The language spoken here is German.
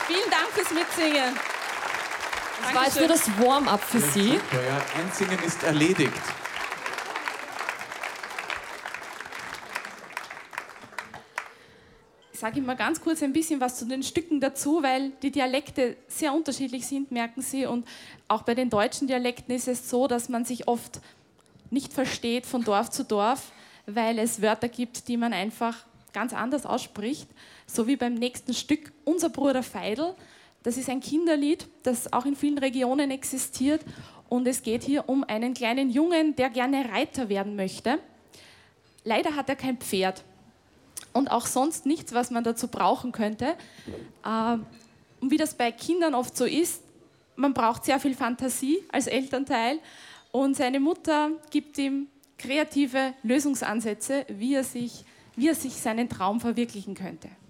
Vielen Dank fürs Mitsingen. Das war jetzt nur das Warm-up für Sie. Ja, Einsingen ist erledigt. Ich sage immer ganz kurz ein bisschen was zu den Stücken dazu, weil die Dialekte sehr unterschiedlich sind, merken Sie. Und auch bei den deutschen Dialekten ist es so, dass man sich oft nicht versteht von Dorf zu Dorf, weil es Wörter gibt, die man einfach ganz anders ausspricht. So wie beim nächsten Stück Unser Bruder Veidl. Das ist ein Kinderlied, das auch in vielen Regionen existiert. Und es geht hier um einen kleinen Jungen, der gerne Reiter werden möchte. Leider hat er kein Pferd. Und auch sonst nichts, was man dazu brauchen könnte. Und wie das bei Kindern oft so ist, man braucht sehr viel Fantasie als Elternteil und seine Mutter gibt ihm kreative Lösungsansätze, wie er sich seinen Traum verwirklichen könnte.